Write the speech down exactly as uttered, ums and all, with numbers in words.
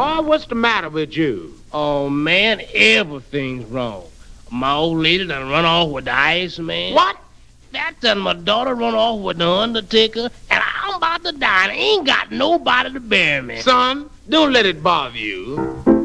boy. What's the matter with you? Oh, man, everything's wrong. My old lady done run off with the Iceman. What? That done my daughter run off with the Undertaker, and I'm about to die, and I ain't got nobody to bury me. Son, don't let it bother you.